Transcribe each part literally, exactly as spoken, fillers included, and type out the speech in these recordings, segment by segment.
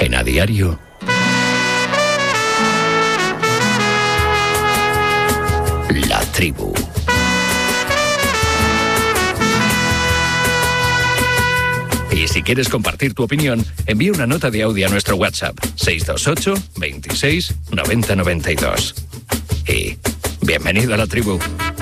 En A Diario, La Tribu. Y si quieres compartir tu opinión, envía una nota de audio a nuestro WhatsApp seis dos ocho, veintiséis, noventa noventa y dos. Y bienvenido a La Tribu.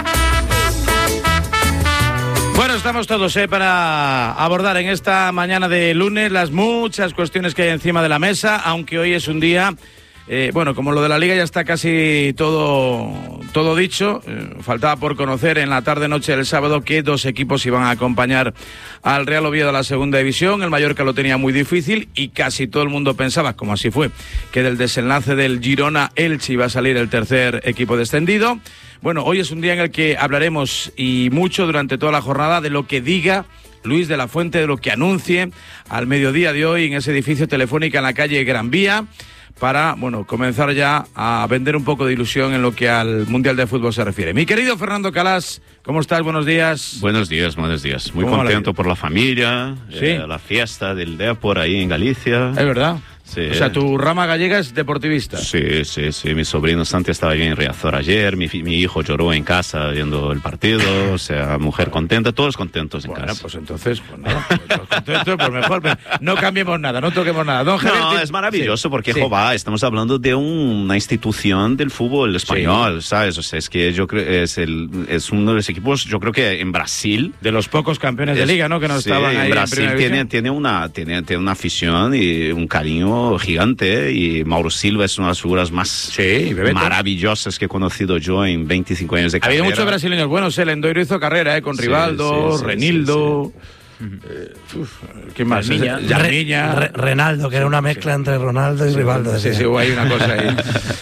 Bueno, estamos todos eh, para abordar en esta mañana de lunes las muchas cuestiones que hay encima de la mesa, aunque hoy es un día, eh, bueno, como lo de la Liga ya está casi todo, todo dicho, eh, faltaba por conocer en la tarde-noche del sábado que dos equipos iban a acompañar al Real Oviedo a la segunda división. El Mallorca lo tenía muy difícil y casi todo el mundo pensaba, como así fue, que del desenlace del Girona-Elche iba a salir el tercer equipo descendido. Bueno, hoy es un día en el que hablaremos y mucho durante toda la jornada de lo que diga Luis de la Fuente, de lo que anuncie al mediodía de hoy en ese edificio Telefónica en la calle Gran Vía, para, bueno, comenzar ya a vender un poco de ilusión en lo que al Mundial de Fútbol se refiere. Mi querido Fernando Calas, ¿cómo estás? Buenos días. Buenos días, buenos días. Muy contento por la familia, ¿sí? eh, la fiesta del Depor ahí en Galicia. Es verdad. Sí. O sea, tu rama gallega es deportivista. Sí, sí, sí. Mi sobrino Santi estaba allí en Riazor ayer, mi, mi hijo lloró en casa viendo el partido, o sea, mujer contenta, todos contentos en bueno, casa. Pues entonces, pues nada, pues todos contentos, pues mejor, no cambiemos nada, no toquemos nada. Don Javier, no, te... es maravilloso sí, porque, sí. jová, estamos hablando de una institución del fútbol español, sí. ¿Sabes? O sea, es que yo creo es el es uno de los equipos, yo creo que en Brasil, de los pocos campeones es, de liga, ¿no? Que no sí, estaban ahí en Brasil en tiene tiene una tiene tiene una afición y un cariño gigante. Y Mauro Silva es una de las figuras más sí, maravillosas que he conocido yo en veinticinco años de carrera. Ha habido muchos brasileños buenos, el Endoiro hizo carrera, ¿eh? Con sí, Rivaldo, sí, sí, Renildo... Sí, sí. Eh, uf, ¿qué más? Yarmiña. Yarmiña. Re, Re, Renaldo, que era una mezcla sí. entre Ronaldo y sí, Rivaldo. Sí, sí, hubo ahí una cosa ahí.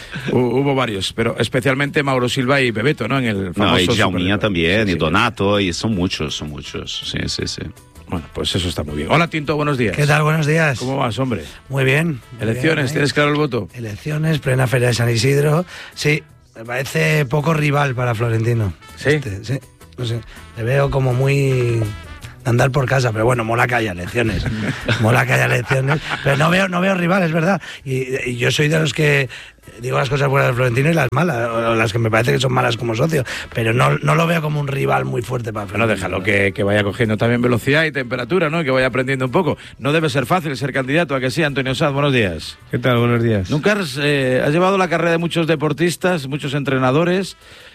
Hubo varios, pero especialmente Mauro Silva y Bebeto, ¿no? En el famoso... No, y Jauminha también, sí, y sí. Donato, y son muchos, son muchos. Sí, sí, sí. Bueno, pues eso está muy bien. Hola, Tinto, buenos días. ¿Qué tal? Buenos días. ¿Cómo vas, hombre? Muy bien. Elecciones, bien, ¿tienes claro el voto? Elecciones, plena Feria de San Isidro. Sí, me parece poco rival para Florentino. ¿Sí? Este, sí, no sé. Le veo como muy... andar por casa, pero bueno, mola que haya elecciones. Mola que haya elecciones. Pero no veo, no veo rival, es verdad. Y, y yo soy de los que digo las cosas buenas de Florentino y las malas, o las que me parece que son malas como socio, pero no, no lo veo como un rival muy fuerte para Florentino. Bueno, déjalo que, que vaya cogiendo también velocidad y temperatura, ¿no? Que vaya aprendiendo un poco. No debe ser fácil ser candidato, ¿a que sí? Antonio Sanz, buenos días. ¿Qué tal? Buenos días. Nunca has, eh, has llevado la carrera de muchos deportistas, muchos entrenadores,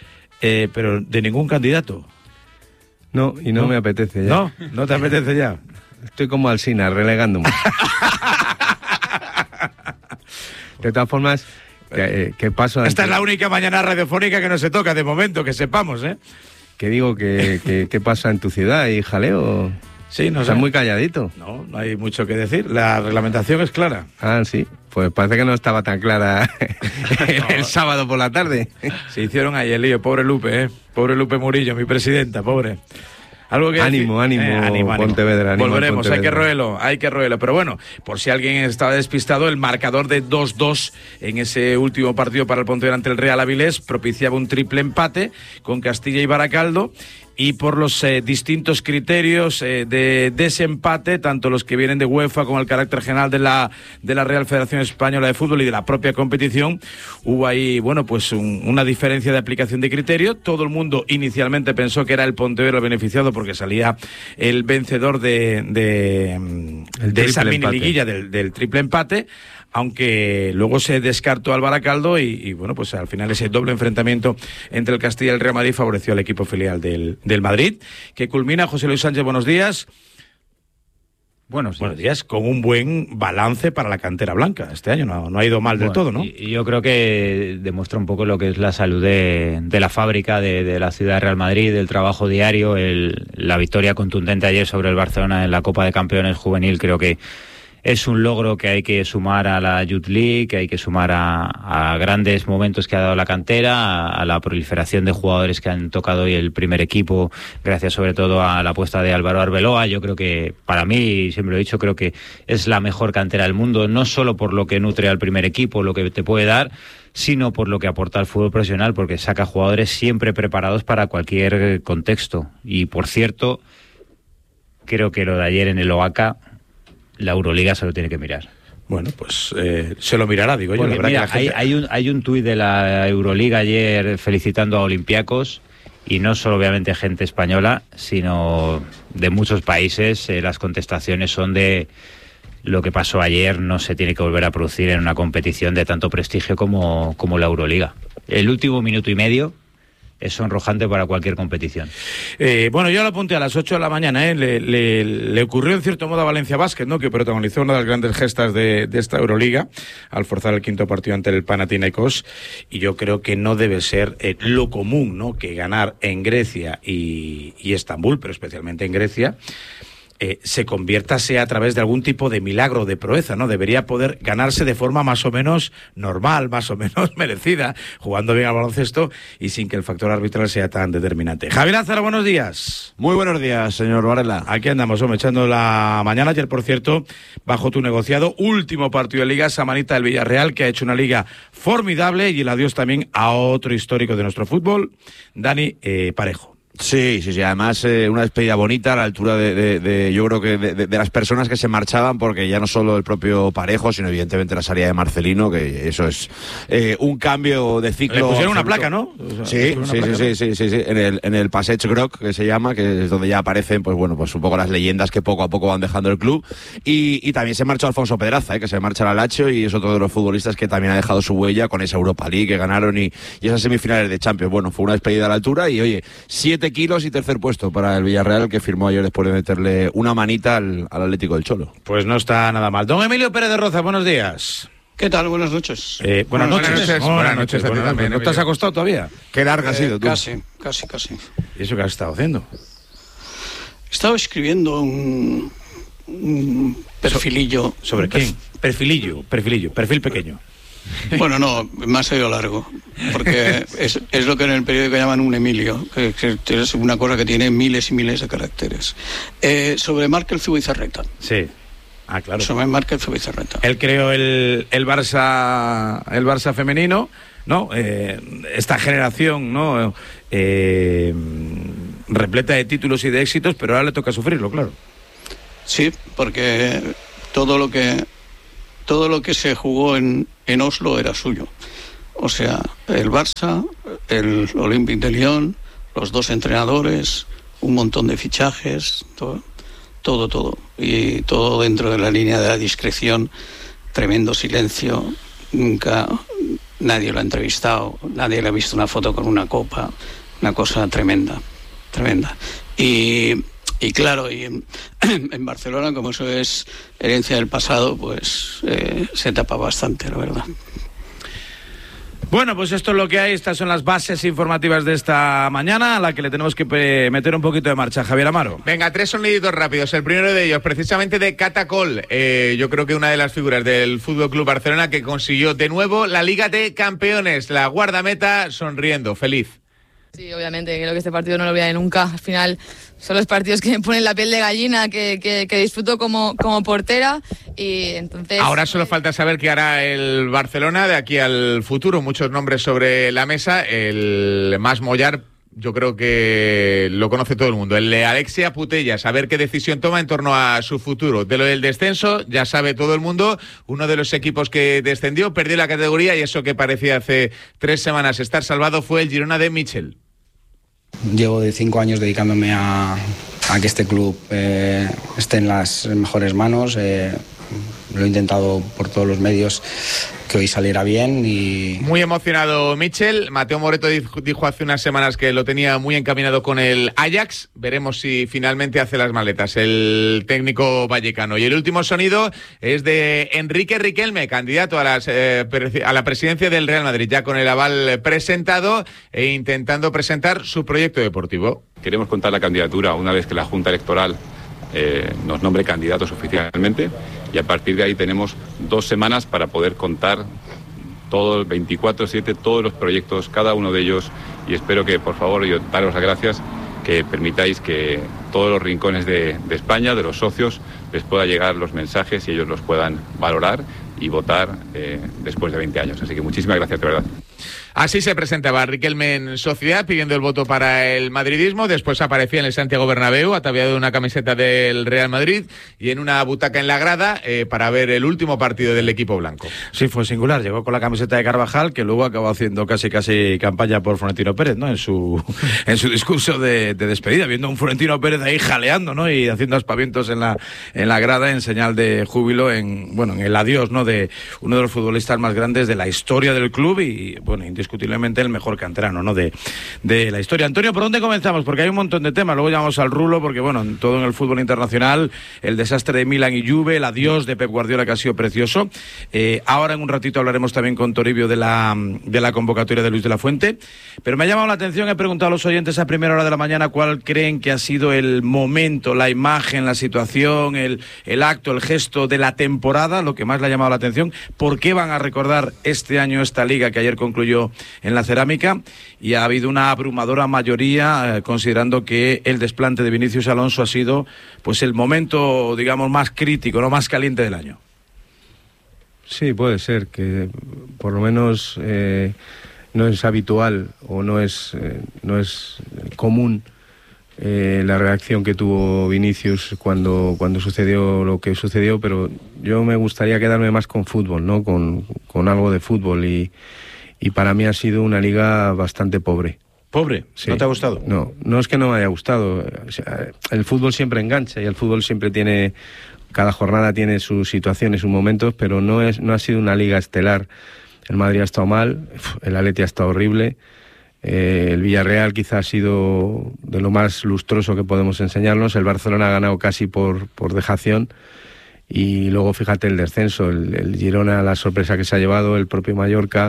eh, pero de ningún candidato. No, y no, no me apetece ya. ¿No? ¿No te apetece ya? Estoy como Alsina, relegándome. De todas formas, ¿qué, qué paso? Esta es la única mañana radiofónica que no se toca de momento, que sepamos, ¿eh? Que digo, que, que, ¿qué pasa en tu ciudad? ¿Y jaleo? Sí, no sé. Estás muy calladito. No, no hay mucho que decir. La reglamentación es clara. Ah, sí. Pues parece que no estaba tan clara el no. sábado por la tarde. Se hicieron ahí el lío. Pobre Lupe, ¿eh? Pobre Lupe Murillo, mi presidenta, pobre. ¿Algo que ánimo, decir? ánimo, eh, ánimo, ánimo, Pontevedra. Ánimo, Volveremos, Pontevedra. hay que roerlo, hay que roerlo. Pero bueno, por si alguien estaba despistado, el marcador de dos dos en ese último partido para el Pontevedra ante el Real Avilés propiciaba un triple empate con Castilla y Baracaldo. Y por los eh, distintos criterios eh, de desempate, tanto los que vienen de UEFA como el carácter general de la de la Real Federación Española de Fútbol y de la propia competición, hubo ahí, bueno, pues un, una diferencia de aplicación de criterio. Todo el mundo inicialmente pensó que era el Pontevedra el beneficiado porque salía el vencedor de, de, de esa mini liguilla del, del triple empate, aunque luego se descartó al Baracaldo y, y bueno, pues al final ese doble enfrentamiento entre el Castilla y el Real Madrid favoreció al equipo filial del, del Madrid, que culmina. José Luis Sánchez, buenos días. Buenos días. Buenos días, con un buen balance para la cantera blanca. Este año no, no ha ido mal bueno, del todo, ¿no? Y, y yo creo que demuestra un poco lo que es la salud de, de la fábrica, de, de la ciudad de Real Madrid, del trabajo diario, el, la victoria contundente ayer sobre el Barcelona en la Copa de Campeones juvenil. Creo que es un logro que hay que sumar a la Youth League, que hay que sumar a, a grandes momentos que ha dado la cantera, a, a la proliferación de jugadores que han tocado hoy el primer equipo, gracias sobre todo a la apuesta de Álvaro Arbeloa. Yo creo que, para mí, siempre lo he dicho, creo que es la mejor cantera del mundo, no solo por lo que nutre al primer equipo, lo que te puede dar, sino por lo que aporta al fútbol profesional, porque saca jugadores siempre preparados para cualquier contexto. Y, por cierto, creo que lo de ayer en el Oaxaca, la Euroliga se lo tiene que mirar. Bueno, pues eh, se lo mirará, digo yo. Porque, la verdad mira, que la gente... hay, hay un, hay un tuit de la Euroliga ayer felicitando a Olympiacos, y no solo obviamente gente española, sino de muchos países. Eh, las contestaciones son de lo que pasó ayer no se tiene que volver a producir en una competición de tanto prestigio como, como la Euroliga. El último minuto y medio es sonrojante para cualquier competición. Eh, bueno, yo lo apunté a las ocho de la mañana, ¿eh? le, le, le ocurrió en cierto modo a Valencia Basket, ¿no? Que protagonizó una de las grandes gestas de, de esta Euroliga al forzar el quinto partido ante el Panathinaikos, y yo creo que no debe ser eh, lo común, ¿no? Que ganar en Grecia y, y Estambul, pero especialmente en Grecia, Eh, se convierta sea a través de algún tipo de milagro, de proeza, ¿no? Debería poder ganarse de forma más o menos normal, más o menos merecida, jugando bien al baloncesto y sin que el factor arbitral sea tan determinante. Javi Lázaro, buenos días. Muy buenos días, señor Varela. Aquí andamos, hombre, echando la mañana. Ayer, por cierto, bajo tu negociado, último partido de Liga, Samanita del Villarreal, que ha hecho una liga formidable, y el adiós también a otro histórico de nuestro fútbol, Dani eh, Parejo. Sí, sí, sí, además eh, una despedida bonita a la altura de, de, de yo creo que de, de, de las personas que se marchaban, porque ya no solo el propio Parejo, sino evidentemente la salida de Marcelino, que eso es eh, un cambio de ciclo. Le pusieron absoluto. Una placa, ¿no? O sea, sí, una sí, placa, sí, ¿no? sí, sí, sí, en el, en el Passeig Groc, que se llama, que es donde ya aparecen, pues bueno, pues un poco las leyendas que poco a poco van dejando el club, y, y también se marchó Alfonso Pedraza, eh, que se marcha al Lazio, y es otro de los futbolistas que también ha dejado su huella con esa Europa League que ganaron y, y esas semifinales de Champions. Bueno, fue una despedida a la altura, y oye, siete kilos y tercer puesto para el Villarreal, que firmó ayer después de meterle una manita al, al Atlético del Cholo. Pues no está nada mal. Don Emilio Pérez de Roza, buenos días. ¿Qué tal? Buenas noches. Eh, buenas, Buenas noches. noches. Buenas, Buenas noches. noches a ti Buenas también, noches. ¿No te has Emilio. acostado todavía? Qué larga Eh, ha sido, tú. Casi, casi, casi. ¿Y eso qué has estado haciendo? He estado escribiendo un, un perfilillo. ¿Sobre un quién? perf- Perfilillo, perfilillo, perfil pequeño. Bueno, no, más ha ido largo. Porque es, es lo que en el periódico llaman un Emilio, que, que es una cosa que tiene miles y miles de caracteres. Eh, sobre Markel Zubizarreta. Sí. Ah, claro. Sobre Markel Zubizarreta. Él creó el, el Barça el Barça femenino, ¿no? Eh, esta generación, ¿no? Eh, repleta de títulos y de éxitos, pero ahora le toca sufrirlo, claro. Sí, porque todo lo que todo lo que se jugó en, en Oslo era suyo. O sea, el Barça, el Olympique de Lyon, los dos entrenadores, un montón de fichajes, todo, todo, todo. Y todo dentro de la línea de la discreción, tremendo silencio, nunca nadie lo ha entrevistado, nadie le ha visto una foto con una copa, una cosa tremenda, tremenda. Y... Y claro, y en, en Barcelona, como eso es herencia del pasado, pues eh, se tapa bastante, la verdad. Bueno, pues esto es lo que hay. Estas son las bases informativas de esta mañana, a la que le tenemos que meter un poquito de marcha. Javier Amaro. Venga, tres soniditos rápidos. El primero de ellos, precisamente de Catacol. Eh, yo creo que una de las figuras del Fútbol Club Barcelona, que consiguió de nuevo la Liga de Campeones. La guardameta sonriendo, feliz. Sí, obviamente, creo que este partido no lo olvidaré nunca. Al final son los partidos que me ponen la piel de gallina, que, que, que disfruto como, como portera, y entonces... Ahora solo falta saber qué hará el Barcelona de aquí al futuro. Muchos nombres sobre la mesa. El más mollar, yo creo que lo conoce todo el mundo. El de Alexia Putellas, a ver qué decisión toma en torno a su futuro. De lo del descenso, ya sabe todo el mundo. Uno de los equipos que descendió, perdió la categoría, y eso que parecía hace tres semanas estar salvado fue el Girona de Michel. Llevo de cinco años dedicándome a, a que este club eh, esté en las mejores manos. Eh, lo he intentado por todos los medios que hoy saliera bien. Y muy emocionado Michel. Mateo Moreto dijo hace unas semanas que lo tenía muy encaminado con el Ajax. Veremos si finalmente hace las maletas el técnico vallecano. Y el último sonido es de Enrique Riquelme, candidato a, las, eh, a la presidencia del Real Madrid, ya con el aval presentado e intentando presentar su proyecto deportivo. Queremos contar la candidatura una vez que la Junta Electoral eh, nos nombre candidatos oficialmente, y a partir de ahí tenemos dos semanas para poder contar todos, veinticuatro siete, todos los proyectos, cada uno de ellos, y espero que, por favor, yo daros las gracias, que permitáis que todos los rincones de, de España, de los socios, les pueda llegar los mensajes y ellos los puedan valorar y votar eh, después de veinte años. Así que muchísimas gracias, de verdad. Así se presentaba Riquelme en Sociedad pidiendo el voto para el madridismo, después aparecía en el Santiago Bernabéu ataviado de una camiseta del Real Madrid y en una butaca en la grada eh, para ver el último partido del equipo blanco. Sí, fue singular, llegó con la camiseta de Carvajal, que luego acabó haciendo casi casi campaña por Florentino Pérez, ¿no? En su en su discurso de, de despedida, viendo a un Florentino Pérez ahí jaleando, ¿no? Y haciendo aspavientos en la en la grada en señal de júbilo, en bueno, en el adiós, ¿no? De uno de los futbolistas más grandes de la historia del club y, bueno, indiscutiblemente el mejor canterano, ¿no? De, de la historia. Antonio, ¿por dónde comenzamos? Porque hay un montón de temas. Luego llamamos al rulo, porque, bueno, todo en el fútbol internacional, el desastre de Milan y Juve, el adiós de Pep Guardiola, que ha sido precioso. Eh, ahora en un ratito hablaremos también con Toribio de la, de la convocatoria de Luis de la Fuente. Pero me ha llamado la atención, he preguntado a los oyentes a primera hora de la mañana cuál creen que ha sido el momento, la imagen, la situación, el, el acto, el gesto de la temporada, lo que más le ha llamado la atención. ¿Por qué van a recordar este año esta liga que ayer concluyó en la Cerámica? Y ha habido una abrumadora mayoría, eh, considerando que el desplante de Vinicius Alonso ha sido pues el momento, digamos, más crítico, no más caliente del año. Sí, puede ser que por lo menos eh, no es habitual o no es, eh, no es común eh, la reacción que tuvo Vinicius cuando, cuando sucedió lo que sucedió, pero yo me gustaría quedarme más con fútbol, ¿no? Con, con algo de fútbol y, y para mí ha sido una liga bastante pobre. ¿Pobre? Sí. ¿No te ha gustado? No, no es que no me haya gustado. O sea, el fútbol siempre engancha y el fútbol siempre tiene... Cada jornada tiene sus situaciones, sus momentos, pero no es no ha sido una liga estelar. El Madrid ha estado mal, el Atleti ha estado horrible, eh, el Villarreal quizá ha sido de lo más lustroso que podemos enseñarnos, el Barcelona ha ganado casi por, por dejación, y luego fíjate el descenso, el, el Girona, la sorpresa que se ha llevado, el propio Mallorca.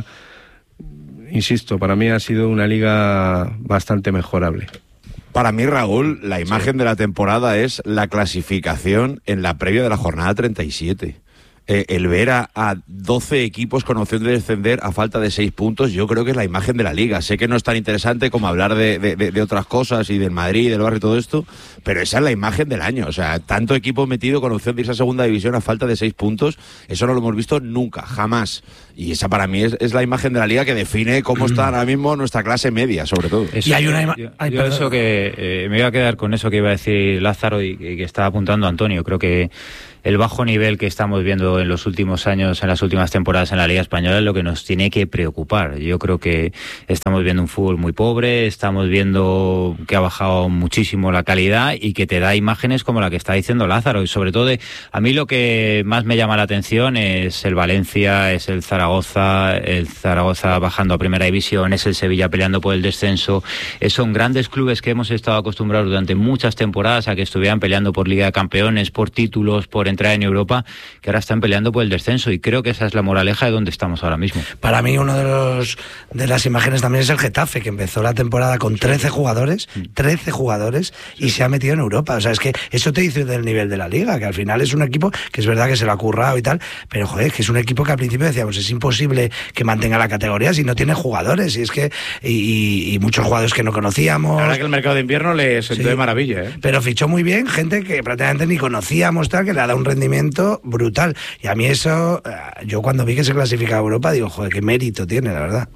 Insisto, para mí ha sido una liga bastante mejorable. Para mí, Raúl, la imagen sí. de la temporada es la clasificación en la previa de la jornada treinta y siete. Eh, el ver a, a doce equipos con opción de descender a falta de seis puntos, yo creo que es la imagen de la liga. Sé que no es tan interesante como hablar de, de, de, de otras cosas y del Madrid, del Barça y todo esto, pero esa es la imagen del año. O sea, tanto equipo metido con opción de irse a segunda división a falta de seis puntos, eso no lo hemos visto nunca, jamás. Y esa para mí es, es la imagen de la liga que define cómo está ahora mismo nuestra clase media, sobre todo. Eso, y hay una ima- yo, Ay, yo eso que eh, me iba a quedar con eso que iba a decir Lázaro y, y que estaba apuntando Antonio. Creo que el bajo nivel que estamos viendo en los últimos años, en las últimas temporadas en la Liga Española es lo que nos tiene que preocupar. Yo creo que estamos viendo un fútbol muy pobre, estamos viendo que ha bajado muchísimo la calidad y que te da imágenes como la que está diciendo Lázaro. Y sobre todo, a mí lo que más me llama la atención es el Valencia, es el Zaragoza, el Zaragoza bajando a Primera División, es el Sevilla peleando por el descenso. Son grandes clubes que hemos estado acostumbrados durante muchas temporadas a que estuvieran peleando por Liga de Campeones, por títulos, por entrar en Europa, que ahora están peleando por el descenso, y creo que esa es la moraleja de donde estamos ahora mismo. Para mí uno de los de las imágenes también es el Getafe, que empezó la temporada con trece jugadores, trece jugadores, y se ha metido en Europa. O sea, es que eso te dice del nivel de la liga, que al final es un equipo que es verdad que se lo ha currado y tal, pero joder, que es un equipo que al principio decíamos, es imposible que mantenga la categoría si no tiene jugadores, y es que y, y muchos jugadores que no conocíamos. Ahora que el mercado de invierno le sentó sí, de maravilla, ¿eh? Pero fichó muy bien gente que prácticamente ni conocíamos, tal, que le ha dado un rendimiento brutal. Y a mí eso, yo cuando vi que se clasificaba a Europa, digo, joder, qué mérito tiene, la verdad.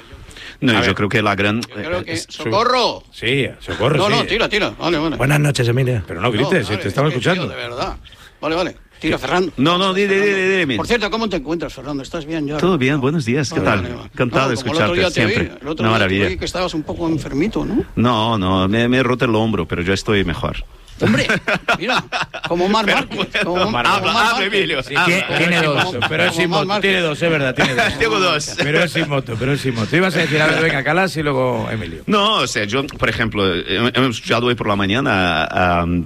No, yo creo que la gran... Yo creo que... ¡Socorro! Sí, socorro, No, sí. no, tira, tira. Vale, vale. Buenas noches, Emilio. Pero no grites, no, vale, te estaba escuchando. Tío, de verdad. Vale, vale. Tira, Fernando. No, no, dime, dime, dime. Por cierto, ¿cómo te encuentras, Fernando? ¿Estás bien ya? Todo bien, buenos días, ¿qué vale, tal? Vale, Encantado no, de escucharte siempre. Vi, el otro Una día maravilla. te vi que estabas un poco enfermito, ¿no? No, no, me, me he roto el hombro, pero yo estoy mejor. Hombre, mira, como Mar Márquez. Como Mar Habla, habla, Emilio. Sí, tiene dos, pero es sin moto. Tiene dos, es verdad, tiene dos. Tengo dos. Pero es sin moto, pero es sin moto. Ibas a decir, a ver, venga, Calas y luego Emilio. No, o sea, yo, por ejemplo, hemos escuchado hoy por la mañana um,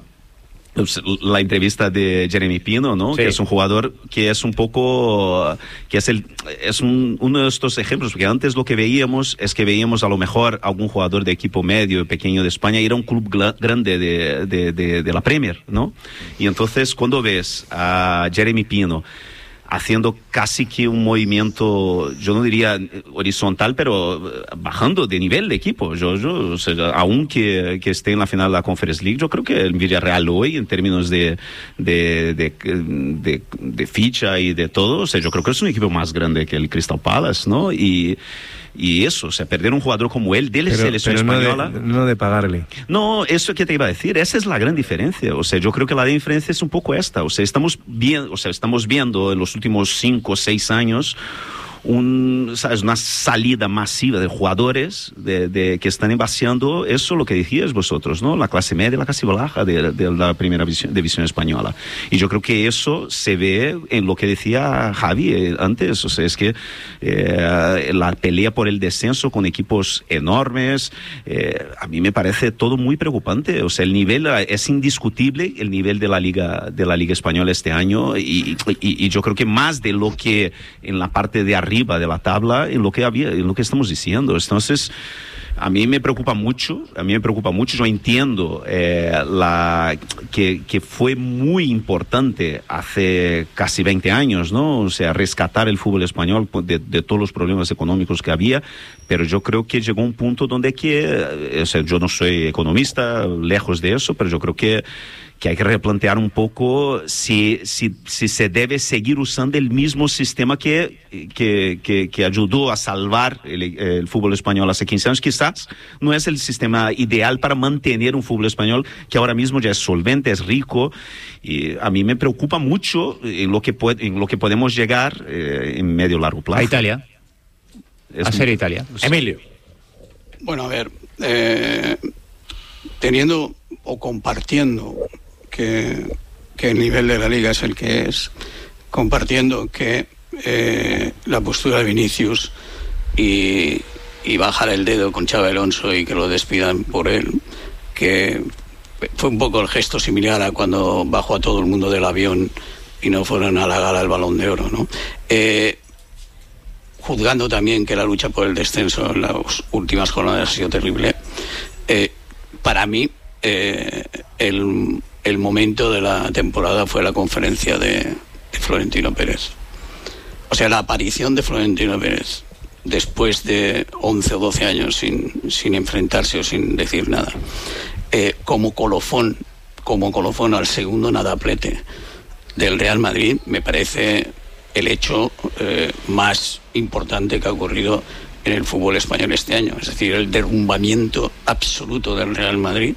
la entrevista de Jeremy Pino, ¿no? Sí. Que es un jugador que es un poco, que es el, es un, uno de estos ejemplos, porque antes lo que veíamos es que veíamos a lo mejor algún jugador de equipo medio, pequeño de España, y era un club gla- grande de, de, de, de la Premier, ¿no? Y entonces cuando ves a Jeremy Pino haciendo casi que un movimiento, yo no diría horizontal, pero bajando de nivel de equipo. Yo, yo, o sea, aunque que esté en la final de la Conference League, yo creo que el Villarreal hoy, en términos de, de, de, de, de ficha y de todo, o sea, yo creo que es un equipo más grande que el Crystal Palace, ¿no? Y Y eso, o sea, perder un jugador como él de la pero, selección pero española... No de, no de pagarle. No, eso que te iba a decir, esa es la gran diferencia. O sea, yo creo que la diferencia es un poco esta. O sea, estamos bien, o sea, estamos viendo en los últimos cinco o seis años un, ¿sabes? Una salida masiva de jugadores de, de, que están vaciando eso, lo que decías vosotros, ¿no? La clase media, la clase baja de, de la primera división, división española. Y yo creo que eso se ve en lo que decía Javi eh, antes, o sea, es que eh, la pelea por el descenso con equipos enormes, eh, a mí me parece todo muy preocupante. O sea, el nivel es indiscutible, el nivel de la Liga, de la Liga Española este año, y, y, y yo creo que más de lo que en la parte de arriba de la tabla en lo que había, en lo que estamos diciendo. Entonces, a mí me preocupa mucho, a mí me preocupa mucho. Yo entiendo eh, la, que, que fue muy importante hace casi veinte años, ¿no? O sea, rescatar el fútbol español de, de todos los problemas económicos que había, pero yo creo que llegó un punto donde que, o sea, yo no soy economista, lejos de eso, pero yo creo que que hay que replantear un poco si, si, si se debe seguir usando el mismo sistema que, que, que, que ayudó a salvar el, el fútbol español hace quince años. Quizás no es el sistema ideal para mantener un fútbol español que ahora mismo ya es solvente, es rico, y a mí me preocupa mucho en lo que, puede, en lo que podemos llegar eh, en medio largo plazo. A Italia. Es a ser muy... Italia. Emilio. Bueno, a ver, eh, teniendo o compartiendo Que, que el nivel de la Liga es el que es, compartiendo que eh, la postura de Vinicius y, y bajar el dedo con Xabi Alonso y que lo despidan por él, que fue un poco el gesto similar a cuando bajó a todo el mundo del avión y no fueron a la gala del Balón de Oro, ¿no? Eh, juzgando también que la lucha por el descenso en las últimas jornadas ha sido terrible, eh, para mí eh, el El momento de la temporada fue la conferencia de, de Florentino Pérez. O sea, la aparición de Florentino Pérez después de once o doce años sin, sin enfrentarse o sin decir nada, eh, como colofón, como colofón al segundo nadaplete del Real Madrid, me parece el hecho eh, más importante que ha ocurrido en el fútbol español este año. Es decir, el derrumbamiento absoluto del Real Madrid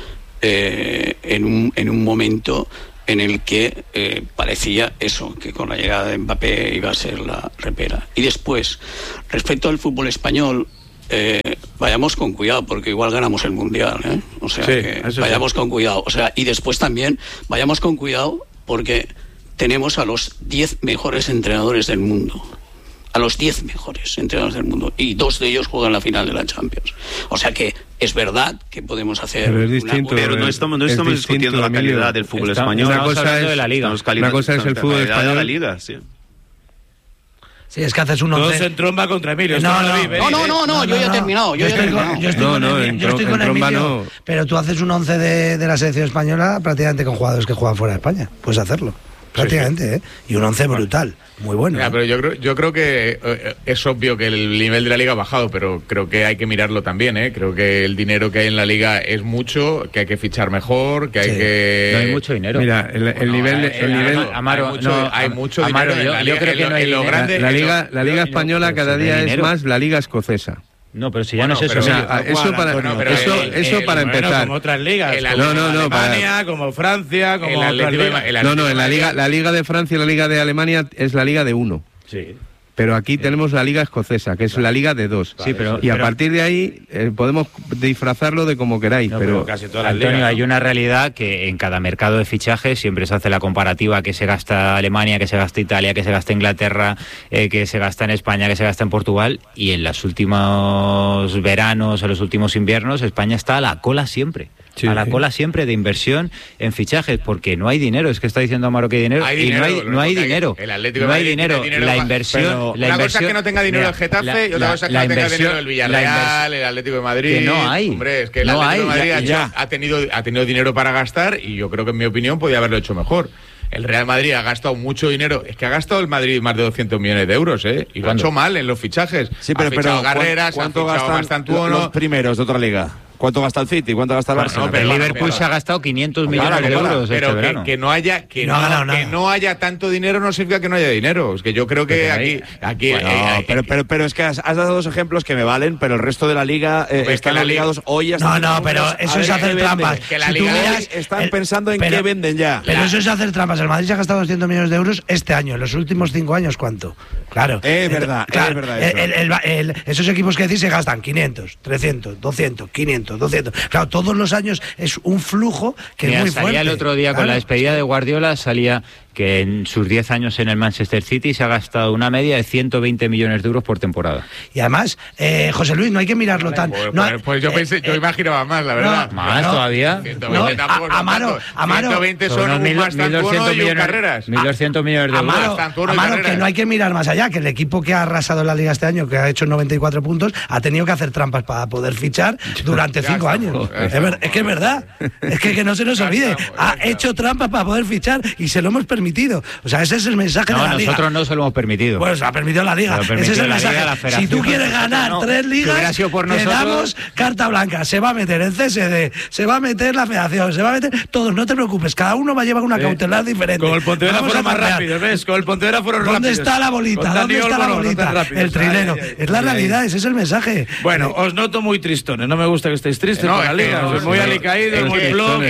Eh, en, un, en un momento en el que eh, parecía eso, que con la llegada de Mbappé iba a ser la repera. Y después, respecto al fútbol español, eh, vayamos con cuidado, porque igual ganamos el Mundial, ¿eh? O sea, sí, que vayamos sí. con cuidado. O sea, y después también, vayamos con cuidado, porque tenemos a los diez mejores entrenadores del mundo. A los diez mejores entrenadores del mundo, y dos de ellos juegan la final de la Champions. O sea que es verdad que podemos hacer, pero es distinto, pero no estamos, no estamos discutiendo la calidad del fútbol estamos, español. Una cosa es de la liga, una cosa es el fútbol español de la liga, sí. Sí, es que haces un once. Todos en tromba contra Emilio. No, no, no, no, no, no, yo ya he terminado. Yo, yo estoy con, yo estoy no, con, no, Emilio, en, yo estoy en con tromba Emilio, no. pero tú haces un once de, de la selección española prácticamente con jugadores que juegan fuera de España. Puedes hacerlo. Prácticamente, sí, sí. ¿eh? Y un once brutal, muy bueno. Mira, ¿eh? pero yo creo, yo creo que eh, es obvio que el nivel de la liga ha bajado, pero creo que hay que mirarlo también, ¿eh? Creo que el dinero que hay en la liga es mucho, que hay que fichar mejor, que hay sí. que... No hay mucho dinero. Mira, el, el bueno, nivel... Eh, el nivel Amaro, hay mucho, no, hay mucho Amaro, dinero yo, en la yo liga, creo que en no hay lo, en lo grande, la, la en liga, lo, la liga española no, cada día es más la liga escocesa. No, pero si ya bueno, no es eso. pero, o sea, sí, eso cual, para, Antonio, pero eso, el, eso el, para bueno, empezar. como otras ligas. El, como no, no, no, Alemania, para, como Francia, como el otras Atlético, ligas. el no, no, en la liga, la liga de Francia y la liga de Alemania es la liga de uno. Sí. Pero aquí tenemos la liga escocesa, que es la liga de dos. Sí, pero, y a pero, partir de ahí eh, podemos disfrazarlo de como queráis. no, pero, pero casi todas las Antonio, ligas, hay ¿no? una realidad que en cada mercado de fichajes siempre se hace la comparativa que se gasta Alemania, que se gasta Italia, que se gasta Inglaterra, eh, que se gasta en España, que se gasta en Portugal. Y en los últimos veranos, en los últimos inviernos, España está a la cola siempre. Sí, a la cola siempre de inversión en fichajes, porque no hay dinero. Es que está diciendo Amaro que hay dinero, hay y dinero, no hay, no hay dinero. El Atlético no hay Madrid dinero. dinero. La inversión. Pero la una inversión, cosa es que no tenga dinero mira, el Getafe la, y otra cosa es que la no tenga inversión, dinero el Villarreal, el Atlético de Madrid. Que no hay. Hombre, es que el no Atlético hay, de Madrid ya, ha, hecho, ya. ha, tenido, ha tenido dinero para gastar, y yo creo que en mi opinión podía haberlo hecho mejor. El Real Madrid ha gastado mucho dinero. Es que ha gastado el Madrid más de doscientos millones de euros, ¿eh? Y lo ha hecho mal en los fichajes. Sí, pero, ha fichado pero Carreras, ¿cuánto ha fichado gastan Mastantuono. los primeros de otra liga? ¿Cuánto gasta el City? ¿Cuánto gasta el Bueno, Arsenal? no, pero el Liverpool pero, se ha gastado quinientos millones de euros pero este que, verano. Que no haya que no, no, no, que no haya tanto dinero no significa que no haya dinero. Es que yo creo que aquí aquí bueno, eh, eh, pero, pero pero es que has, has dado dos ejemplos que me valen, pero el resto de la liga eh, están la obligados liga... hoy hasta No, no, pero eso es hacer trampas. Que la si liga miras, están el, pensando en pero, qué venden ya. Pero eso es hacer trampas. El Madrid se ha gastado doscientos millones de euros este año. En los últimos cinco años, ¿cuánto? Claro. Es verdad, claro, es verdad. Eso. El, el, el, el, esos equipos que decís se gastan quinientos, trescientos, doscientos, quinientos, doscientos. Claro, todos los años es un flujo que Mira, es muy salía fuerte. El otro día claro. con la despedida de Guardiola salía que en sus diez años en el Manchester City se ha gastado una media de ciento veinte millones de euros por temporada. Y además, eh, José Luis, no hay que mirarlo vale, tan... Pues, no, pues, pues yo pensé, eh, yo imaginaba más, la verdad. No, ¿Más no, todavía? ciento veinte no, tampoco, Amaro, Amaro, ciento veinte son un mil doscientos millones, carreras. mil doscientos millones de euros. Amaro, Amaro que no hay que mirar más allá, que el equipo que ha arrasado en la Liga este año, que ha hecho noventa y cuatro puntos, ha tenido que hacer trampas para poder fichar durante cinco está, años. Es, ver, es que es verdad. Es que, que no se nos ya olvide. Estamos, ha estamos. hecho trampas para poder fichar y se lo hemos permitido. O sea, ese es el mensaje no, de la Liga. Nosotros no se lo hemos permitido. Bueno, se lo ha permitido la Liga. Ese es el mensaje. Liga, si tú quieres ganar no, tres ligas, si por nosotros... te damos carta blanca. Se va a meter el C S D, se va a meter la Federación, se va a meter todos. No te preocupes, cada uno va a llevar una sí. cautelar diferente. Con el Pontevedra fueron más rápidos, ¿ves? Con el Pontevedra fueron rápidos. ¿Dónde está la bolita? ¿Dónde está la bolita? El trilero. Es la realidad, ese es el mensaje. Bueno, os noto muy tristones. No me gusta que estéis tristes por la Liga. Muy alicaídos, muy blog.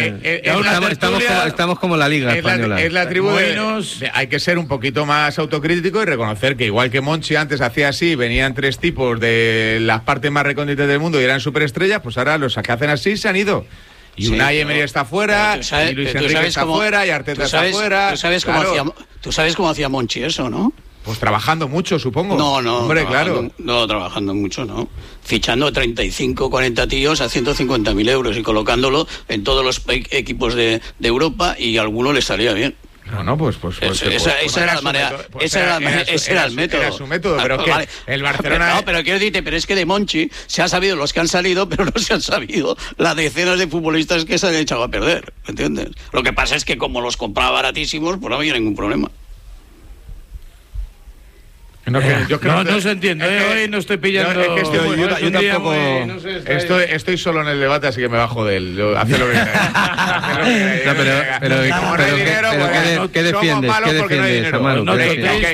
Estamos como la Liga española. Es la tribu de... Hay que ser un poquito más autocrítico y reconocer que igual que Monchi antes hacía así, venían tres tipos de las partes más recónditas del mundo y eran superestrellas, pues ahora los que hacen así se han ido. Y sí, Unai Emery está fuera, y Luis Enrique está cómo, fuera, y Arteta sabes, está fuera. Tú sabes, cómo claro. hacía, tú sabes cómo hacía Monchi eso, ¿no? Pues trabajando mucho, supongo. No, no, hombre, claro. No, trabajando mucho, no. Fichando treinta y cinco, cuarenta tíos a ciento cincuenta mil euros y colocándolo en todos los equipos de, de Europa y a alguno le salía bien. No, no, pues, pues, pues, esa, pues, esa, pues esa era la manera, pues esa era, era, su, ese era el método. Era su método, pero ah, que vale. el Barcelona. Pero, no, pero quiero decirte, pero es que de Monchi se han sabido los que han salido, pero no se han sabido las decenas de futbolistas que se han echado a perder, ¿entiendes? Lo que pasa es que como los compraba baratísimos, pues no había ningún problema. No, que, yo creo no, que no se entiende, eh, hoy no estoy pillando. Yo, es que estoy, yo, yo, yo tampoco. Muy, no sé, estoy, estoy solo en el debate, así que me bajo de él. Yo, hace lo que no, pero, pero, como no hay dinero, pues ¿qué defiendes? ¿Qué defiendes, Amaro? No, que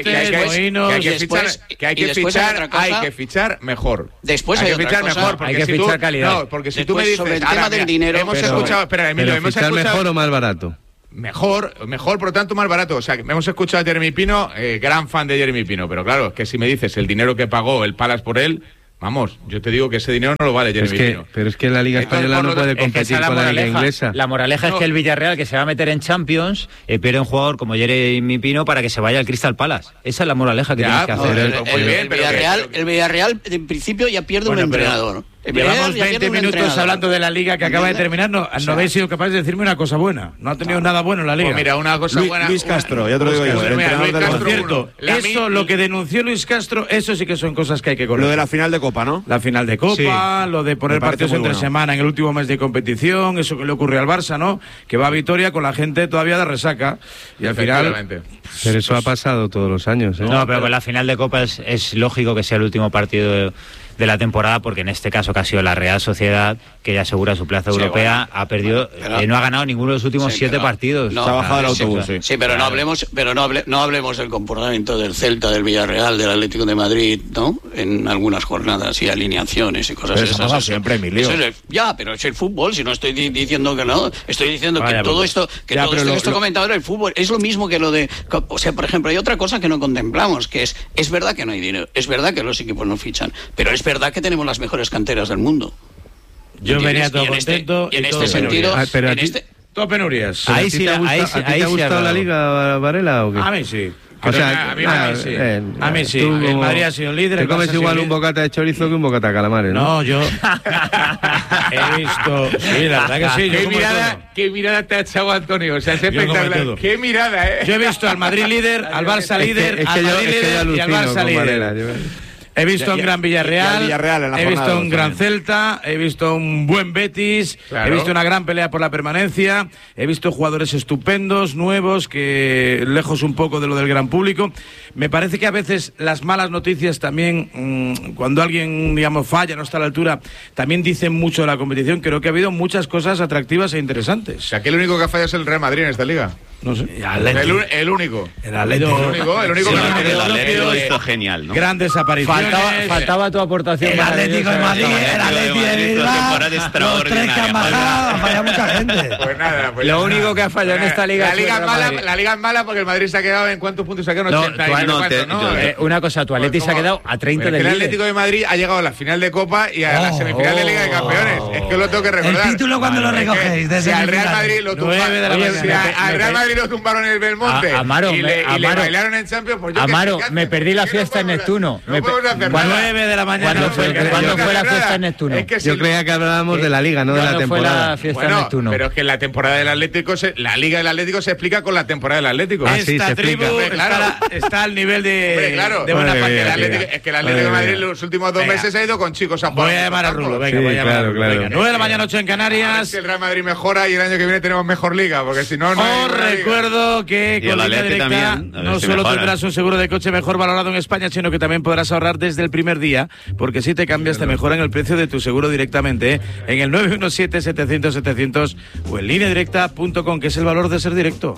hay que fichar, que hay que fichar, hay que fichar mejor. Después hay que fichar mejor, hay que fichar calidad. No, porque si tú me dices sobre el tema del dinero, hemos escuchado, espera, Emilio, hemos escuchado. ¿Mejor o más barato? Mejor, mejor, por lo tanto, más barato. O sea, hemos escuchado a Jeremy Pino, eh, gran fan de Jeremy Pino, pero claro, que si me dices el dinero que pagó el Palace por él, vamos, yo te digo que ese dinero no lo vale Jeremy es que, Pino. Pero es que la Liga Española Entonces, no puede competir es que con la Liga Inglesa. La moraleja no. es que el Villarreal, que se va a meter en Champions, eh, pierde un jugador como Jeremy Pino para que se vaya al Crystal Palace. Esa es la moraleja que ya, tienes que no, hacer. El, el, el, bien, el, Villarreal, que, el Villarreal, en principio, ya pierde bueno, un entrenador. Llevamos veinte minutos hablando de la Liga que acaba de terminar. No, no habéis sido capaces de decirme una cosa buena. No ha tenido nada bueno en la Liga. Pues mira, una cosa Luis, buena. Luis Castro, ya te lo digo yo. Por cierto, eso, lo que denunció Luis Castro, eso sí que son cosas que hay que corregir. Lo de la final de Copa, ¿no? La final de Copa, sí. Lo de poner partidos entre bueno. semana en el último mes de competición, eso que le ocurrió al Barça, ¿no? Que va a Vitoria con la gente todavía de resaca. Y al final. Pero eso ha pasado todos los años, ¿eh? No, pero con la final de Copa es, es lógico que sea el último partido de, de la temporada, porque en este caso que ha sido la Real Sociedad, que ya asegura su plaza sí, europea, bueno, ha perdido, pero, eh, no ha ganado ninguno de los últimos sí, siete pero, partidos. No, se ha bajado el autobús, sí. Sí, sí pero claro. no hablemos, pero no, hable, no hablemos del comportamiento del Celta, del Villarreal, del Atlético de Madrid, ¿no? En algunas jornadas y alineaciones y cosas pero esas. Eso eso siempre, Emilio. Es el, ya, pero es el fútbol, si no estoy di diciendo que no, estoy diciendo Vaya, que todo esto, que ya, todo esto lo, que estoy lo... comentando el fútbol, es lo mismo que lo de, o sea, por ejemplo, hay otra cosa que no contemplamos, que es, es verdad que no hay dinero, es verdad que los equipos no fichan, pero es verdad que tenemos las mejores canteras del mundo. Yo venía todo contento y en este sentido, en este todo penurias. Ahí sí, ahí sí, ¿te ha gustado la Liga, Varela, o qué? A mí sí. O sea, a mí, a mí sí. Eh, a mí sí. El Madrid ha sido líder. Te comes igual un bocata de chorizo que un bocata de calamares, ¿no? No, yo he visto. Sí, la verdad que sí. ¿Qué mirada, ¿Qué mirada te ha echado Antonio? O sea, es espectacular. ¿Qué mirada, eh? Yo he visto al Madrid líder, al Barça líder, al Madrid líder y al Barça líder. He visto Ya, un ya, gran Villarreal, y Villarreal en la he visto jornada un dos gran también. Celta, he visto un buen Betis, Claro. he visto una gran pelea por la permanencia, he visto jugadores estupendos, nuevos, que lejos un poco de lo del gran público. Me parece que a veces las malas noticias también, mmm, cuando alguien, digamos, falla, no está a la altura, también dicen mucho de la competición. Creo que ha habido muchas cosas atractivas e interesantes. O sea, que el único que ha fallado es el Real Madrid en esta liga. No sé. El, u- el único. El Atlético. El único, el único Sí, que no ha el fallado. Atlético Europeo, hizo genial, ¿no? Grandes apariciones. Faltaba, faltaba tu aportación. El Atlético de maravillosa. Madrid, el Atlético de Bilbao, temporada los tres que extraordinaria. han bajado, han fallado mucha gente. Pues nada, pues Lo ya único está. que ha fallado en esta liga La es el liga es Real mala, Madrid. la liga es mala porque el Madrid se ha quedado en cuántos puntos se ha quedado, No, ochenta y tú- no sé no, cuántos, te- ¿no? yo- Eh, Eh, una cosa, tu Atleti se ha quedado a treinta Pero del es que el líder. Atlético de Madrid ha llegado a la final de Copa y a la Oh, semifinal de Liga de Campeones. Es que lo tengo que recordar. El título, ¿cuándo lo Es que recogéis? De Si al Real semifinales. Madrid lo tumbaron, Nueve de la Oye, mañana. si a- Me- al me- Real Madrid lo tumbaron en el Belmonte A- Amaro, y, le, me- y le Amaro. bailaron en Champions, pues yo qué sé, Amaro, ¿qué haces? me perdí la ¿Qué fiesta en no podemos- Neptuno. No Me podemos pe- hacer ¿Cuándo- nada. nueve de la mañana. ¿Cuándo fue, Es que ¿cuándo yo fue la creo fiesta nada. en Neptuno? Es que si Yo el- creía que hablábamos de la liga, no de la ¿Cuándo fue temporada. la fiesta Bueno, en Neptuno? pero es que la temporada del Atlético, se- la Liga del Atlético se explica con la temporada del Atlético. Ah, sí, Esta se tribu explica. está, Claro. está al nivel de, Hombre, claro. de buena Madre parte Que de el la Atlético- liga. es que el Atlético de Madre Madrid mía. los últimos dos Venga. meses ha ido con chicos a jugar. Voy a llamar a Rulo, venga, Sí, voy a llamar a claro, Rulo. claro. Venga, nueve de la mañana, ocho en A ver Canarias. si el Real Madrid mejora y el año que viene tenemos mejor liga, porque si no, no hay Os ninguna liga. recuerdo que Y con el Línea Atleti Directa también, a ver no si solo mejora. tendrás un seguro de coche mejor valorado en España, sino que también podrás ahorrar desde el primer día, porque si te cambias te mejoran el precio de tu seguro directamente, ¿eh? En el nueve uno siete, setecientos, setecientos o en línea directa punto com, que es el valor de ser directo.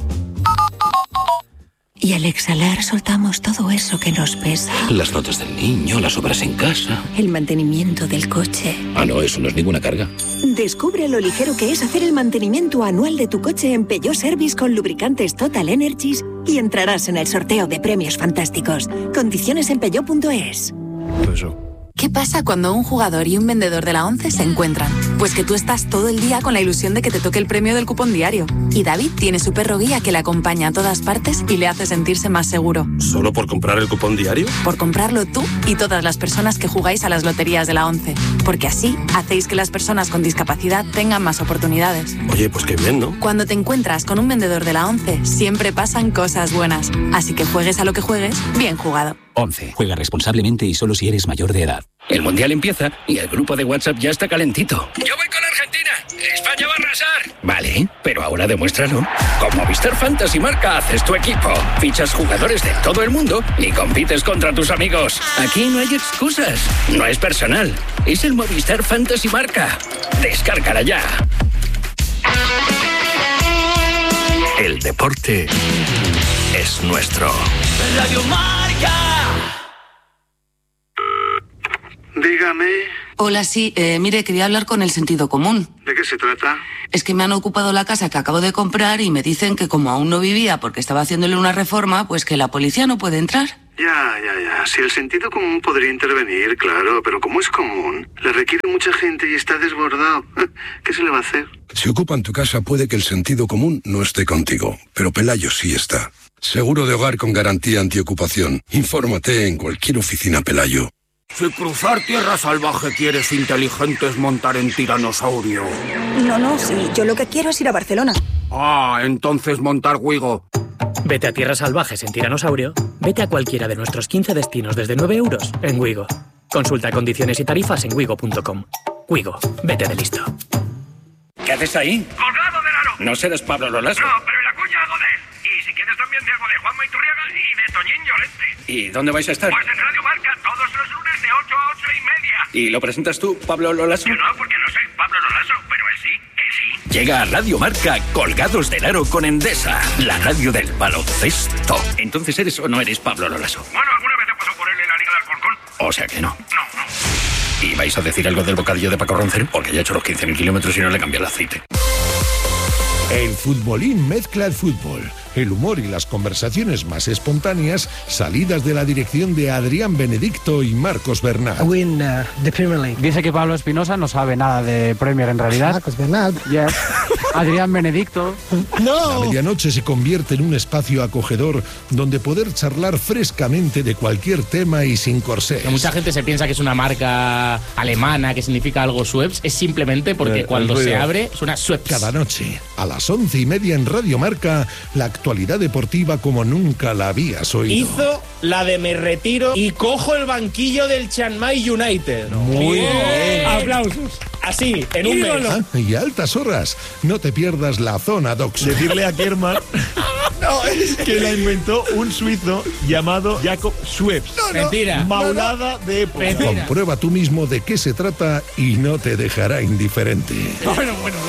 Y al exhalar soltamos todo eso que nos pesa. Las notas del niño, las obras en casa. El mantenimiento del coche. Ah, no, eso no es ninguna carga. Descubre lo ligero que es hacer el mantenimiento anual de tu coche en Peugeot Service con lubricantes Total Energies y entrarás en el sorteo de premios fantásticos. Condiciones en peugeot punto es. ¿Qué pasa cuando un jugador y un vendedor de la ONCE se encuentran? Pues que tú estás todo el día con la ilusión de que te toque el premio del cupón diario. Y David tiene su perro guía que le acompaña a todas partes y le hace sentirse más seguro. ¿Solo por comprar el cupón diario? Por comprarlo tú y todas las personas que jugáis a las loterías de la ONCE. Porque así hacéis que las personas con discapacidad tengan más oportunidades. Oye, pues qué bien, ¿no? Cuando te encuentras con un vendedor de la ONCE, siempre pasan cosas buenas. Así que juegues a lo que juegues, bien jugado. once. Juega responsablemente y solo si eres mayor de edad. El Mundial empieza y el grupo de WhatsApp ya está calentito. Yo voy con Argentina. España va a arrasar. Vale, pero ahora demuéstralo. Con Movistar Fantasy Marca haces tu equipo. Fichas jugadores de todo el mundo y compites contra tus amigos. Aquí no hay excusas. No es personal. Es el Movistar Fantasy Marca. Descárgala ya. El deporte es nuestro. Radio Marca. Dígame. Hola, sí, eh, mire, quería hablar con el sentido común. ¿De qué se trata? Es que me han ocupado la casa que acabo de comprar y me dicen que como aún no vivía porque estaba haciéndole una reforma, pues que la policía no puede entrar. Ya, ya, ya. Si el sentido común podría intervenir, claro, pero como es común, le requiere mucha gente y está desbordado. ¿Qué se le va a hacer? Si ocupan tu casa puede que el sentido común no esté contigo, pero Pelayo sí está. Seguro de hogar con garantía antiocupación. Infórmate en cualquier oficina Pelayo. Si cruzar tierra salvaje quieres inteligentes montar en tiranosaurio. No, no, sí, yo lo que quiero es ir a Barcelona. Ah, entonces montar Wigo. Vete a tierras salvajes en tiranosaurio. Vete a cualquiera de nuestros quince destinos desde nueve euros en Wigo. Consulta condiciones y tarifas en wigo punto com. Wigo, vete de listo. ¿Qué haces ahí? ¡Colgado del aro! No serás Pablo Lolaso. No, pero en la cuña hago de él. Y si quieres también te hago de Juanma Iturriaga y de Toñín Llorente. ¿Y dónde vais a estar? Pues en Radio Marca, todos los lunes de ocho a ocho y media. ¿Y lo presentas tú, Pablo Lolaso? Yo no, porque no soy Pablo Lolaso, pero él sí, él sí. Llega a Radio Marca Colgados del Aro con Endesa, la radio del baloncesto. Entonces, ¿eres o no eres Pablo Lolaso? Bueno, alguna vez he pasado por él en la Liga de Alcorcón. O sea que no. No, no. ¿Y vais a decir algo del bocadillo de Paco Roncero? Porque ya ha hecho los quince mil kilómetros y no le cambia el aceite. El futbolín mezcla el fútbol, el humor y las conversaciones más espontáneas salidas de la dirección de Adrián Benedicto y Marcos Bernal. Win uh, the Premier League. Dice que Pablo Espinosa no sabe nada de Premier en realidad. Marcos Bernal. Yes. Adrián Benedicto. La medianoche se convierte en un espacio acogedor donde poder charlar frescamente de cualquier tema y sin corsés. Mucha gente se piensa que es una marca alemana que significa algo Schweppes. Es simplemente porque eh, cuando se abre suena Schweppes. Cada noche, a las once y media en Radio Marca, la actualidad deportiva como nunca la habías oído. Hizo la de me retiro y cojo el banquillo del Chiang Mai United. Muy bien. bien. Aplausos. Así, en un mes. Ah, y a altas horas, no te pierdas la zona Docs. Decirle a Kerman no, es que la inventó un suizo llamado Jacob Schweppes. No, no. Mentira. Maulada no, no. de época. Comprueba tú mismo de qué se trata y no te dejará indiferente. Bueno, bueno.